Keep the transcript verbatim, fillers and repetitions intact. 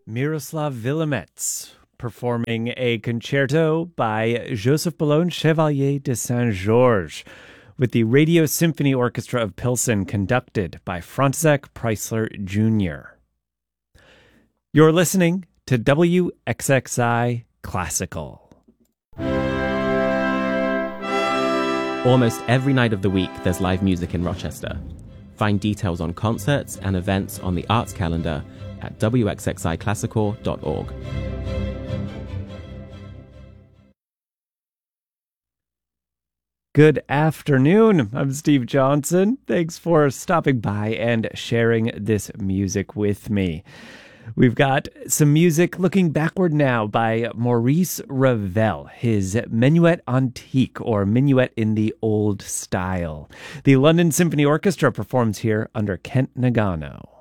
Miroslav Villamets performing a concerto by Joseph Boulogne Chevalier de Saint-Georges with the Radio Symphony Orchestra of Pilsen, conducted by František Preissler Junior You're listening to W X X I Classical. Almost every night of the week, there's live music in Rochester. Find details on concerts and events on the arts calendar at w x x i classical dot org. Good afternoon. I'm Steve Johnson. Thanks for stopping by and sharing this music with me. We've got some music looking backward now by Maurice Ravel, his Minuet Antique, or Minuet in the Old Style. The London Symphony Orchestra performs here under Kent Nagano.